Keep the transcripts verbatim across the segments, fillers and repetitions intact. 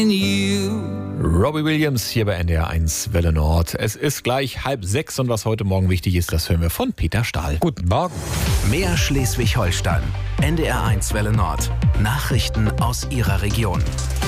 Robbie Williams hier bei N D R eins Welle Nord. Es ist gleich halb sechs und was heute Morgen wichtig ist, das hören wir von Peter Stahl. Guten Morgen. Mehr Schleswig-Holstein. N D R eins Welle Nord. Nachrichten aus Ihrer Region.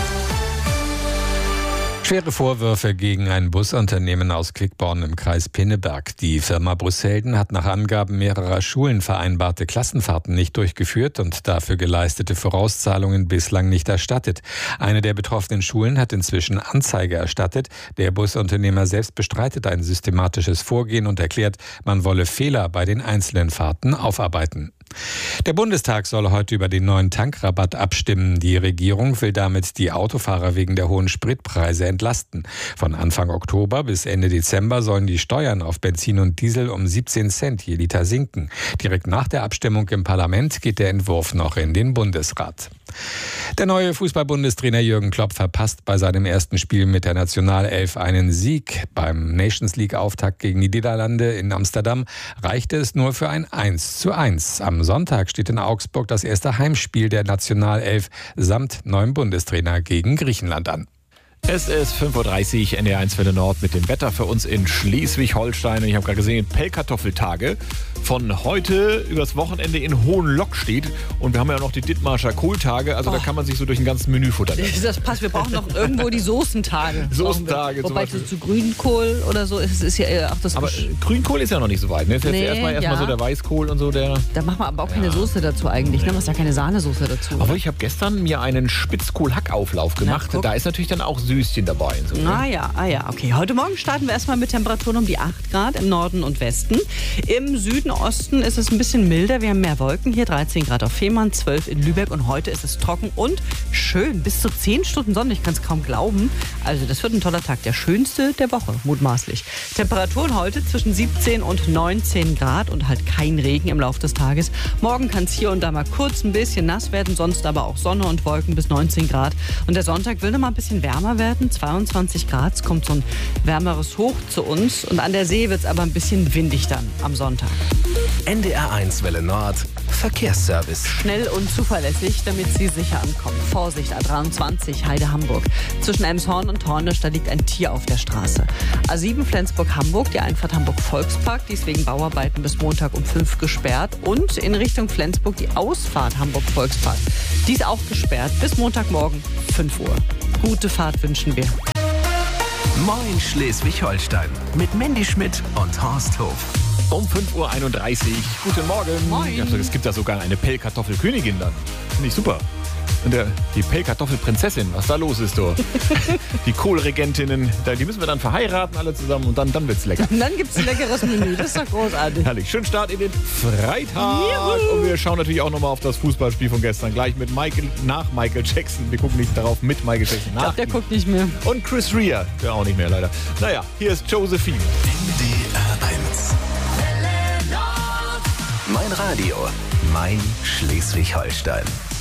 Schwere Vorwürfe gegen ein Busunternehmen aus Quickborn im Kreis Pinneberg. Die Firma Brüsselden hat nach Angaben mehrerer Schulen vereinbarte Klassenfahrten nicht durchgeführt und dafür geleistete Vorauszahlungen bislang nicht erstattet. Eine der betroffenen Schulen hat inzwischen Anzeige erstattet. Der Busunternehmer selbst bestreitet ein systematisches Vorgehen und erklärt, man wolle Fehler bei den einzelnen Fahrten aufarbeiten. Der Bundestag soll heute über den neuen Tankrabatt abstimmen. Die Regierung will damit die Autofahrer wegen der hohen Spritpreise entlasten. Von Anfang Oktober bis Ende Dezember sollen die Steuern auf Benzin und Diesel um siebzehn Cent je Liter sinken. Direkt nach der Abstimmung im Parlament geht der Entwurf noch in den Bundesrat. Der neue Fußball-Bundestrainer Jürgen Klopp verpasst bei seinem ersten Spiel mit der Nationalelf einen Sieg. Beim Nations League-Auftakt gegen die Niederlande in Amsterdam reichte es nur für ein eins zu eins. Am Sonntag steht in Augsburg das erste Heimspiel der Nationalelf samt neuem Bundestrainer gegen Griechenland an. Es ist fünf Uhr dreißig, N D R eins Welle Nord mit dem Wetter für uns in Schleswig-Holstein. Ich habe gerade gesehen, Pellkartoffeltage von heute übers Wochenende in Hohenlock steht. Und wir haben ja noch die Dithmarscher Kohltage. Also oh. da kann man sich so durch ein ganzes Menü futtern. Das passt, wir brauchen noch irgendwo die Soßentage. Soßentage. Wobei so zu Grünkohl oder so ist, ist ja eher auch das. Aber Grünkohl ist ja noch nicht so weit. Ne? Ist jetzt nee, erstmal erstmal ja. so der Weißkohl und so. Der Da machen wir aber auch keine ja. Soße dazu eigentlich. Ne? Was ist ja keine Sahnesoße dazu. Aber ich habe gestern mir einen Spitzkohl-Hackauflauf gemacht. Na, da ist natürlich dann auch Süßchen dabei. So, ne? Ah ja, ah ja, okay. Heute Morgen starten wir erstmal mit Temperaturen um die acht Grad im Norden und Westen. Im Süden, Osten ist es ein bisschen milder. Wir haben mehr Wolken. Hier dreizehn Grad auf Fehmarn, zwölf in Lübeck. Und heute ist es trocken und schön. Bis zu zehn Stunden Sonne. Ich kann es kaum glauben. Also das wird ein toller Tag. Der schönste der Woche, mutmaßlich. Temperaturen heute zwischen siebzehn und neunzehn Grad und halt kein Regen im Laufe des Tages. Morgen kann es hier und da mal kurz ein bisschen nass werden. Sonst aber auch Sonne und Wolken bis neunzehn Grad. Und der Sonntag will noch mal ein bisschen wärmer werden. zweiundzwanzig Grad. Es kommt so ein wärmeres Hoch zu uns. Und an der See wird es aber ein bisschen windig dann am Sonntag. N D R eins Welle Nord. Verkehrsservice. Schnell und zuverlässig, damit Sie sicher ankommen. Vorsicht, A dreiundzwanzig, Heide Hamburg. Zwischen Elmshorn und Hornisch, da liegt ein Tier auf der Straße. A sieben Flensburg-Hamburg, die Einfahrt Hamburg-Volkspark, die ist wegen Bauarbeiten bis Montag um fünf gesperrt. Und in Richtung Flensburg die Ausfahrt Hamburg-Volkspark. Die ist auch gesperrt bis Montagmorgen fünf Uhr. Gute Fahrt wünschen wir. Moin Schleswig-Holstein mit Mandy Schmidt und Horst Hof. Um fünf Uhr einunddreißig. Guten Morgen. Moin. Also, es gibt da sogar eine Pellkartoffelkönigin dann. Finde ich super. Und der, die Pellkartoffelprinzessin, was da los ist, du. Die Kohlregentinnen, die müssen wir dann verheiraten alle zusammen und dann, dann wird's lecker. Und dann gibt's ein leckeres Menü, das ist doch großartig. Herrlich, schönen Start in den Freitag. Juhu. Und wir schauen natürlich auch nochmal auf das Fußballspiel von gestern. Gleich mit Michael, nach Michael Jackson. Wir gucken nicht darauf, mit Michael Jackson nach. Ich glaub, der guckt nicht mehr. Und Chris Rea, der auch nicht mehr leider. Naja, hier ist Josephine. N D R eins. Mein Radio, mein Schleswig-Holstein.